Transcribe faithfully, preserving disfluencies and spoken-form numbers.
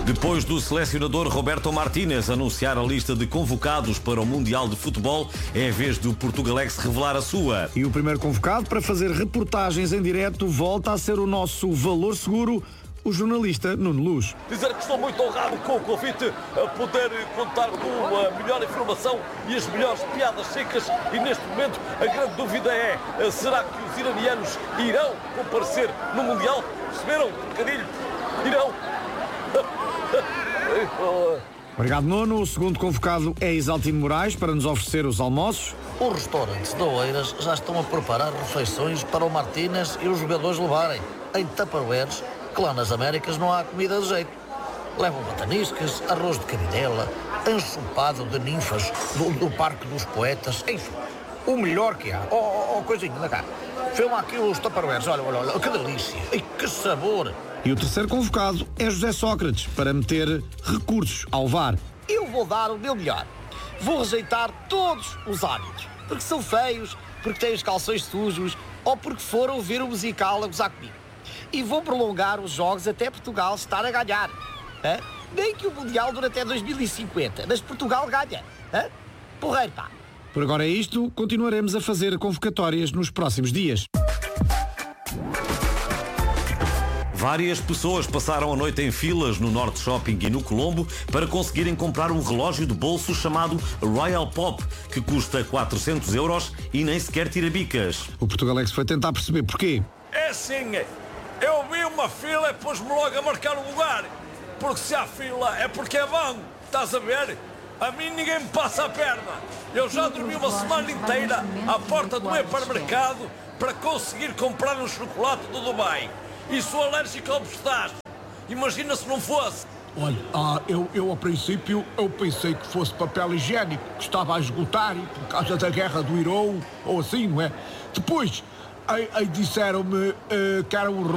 Depois do selecionador Roberto Martínez anunciar a lista de convocados para o Mundial de Futebol, é a vez do Portugalex revelar a sua. E o primeiro convocado para fazer reportagens em direto volta a ser o nosso valor seguro, o jornalista Nuno Luz. Dizer que estou muito honrado com o convite a poder contar com a melhor informação e as melhores piadas secas, e neste momento a grande dúvida é, será que os iranianos irão comparecer no Mundial? Perceberam? Um bocadinho. Irão. Obrigado, Nuno. O segundo convocado é Isaltino Moraes para nos oferecer os almoços. Os restaurantes de Oeiras já estão a preparar refeições para o Martínez e os jogadores levarem em tupperwares, que lá nas Américas não há comida de jeito. Levam bataniscas, arroz de cabidela, ensopado de ninfas do, do Parque dos Poetas, enfim, o melhor que há. Oh, oh, oh coisinha, anda cá. Filma aqui os tupperwares, olha, olha, olha, que delícia, e que sabor. E o terceiro convocado é José Sócrates, para meter recursos ao V A R. Eu vou dar o meu melhor. Vou rejeitar todos os árbitros, porque são feios, porque têm os calções sujos ou porque foram ver o musical a gozar comigo. E vou prolongar os jogos até Portugal estar a ganhar. Hã? Nem que o Mundial dure até dois mil e cinquenta, mas Portugal ganha. Hã? Porreiro, pá. Por agora é isto, continuaremos a fazer convocatórias nos próximos dias. Várias pessoas passaram a noite em filas no Norte Shopping e no Colombo para conseguirem comprar um relógio de bolso chamado Royal Pop, que custa quatrocentos euros e nem sequer tira bicas. O Portugalex foi tentar perceber porquê. É assim, eu vi uma fila e pus-me logo a marcar o lugar. Porque se há fila é porque é bom, estás a ver? A mim ninguém me passa a perna. Eu já dormi uma semana inteira à porta do meu hipermercado para conseguir comprar um chocolate do Dubai. E sou alérgico ao pistache. Imagina se não fosse. Olha, ah, eu, eu a princípio eu pensei que fosse papel higiênico, que estava a esgotar por causa da guerra do Irão, ou assim, não é? Depois, aí, aí disseram-me uh, que era um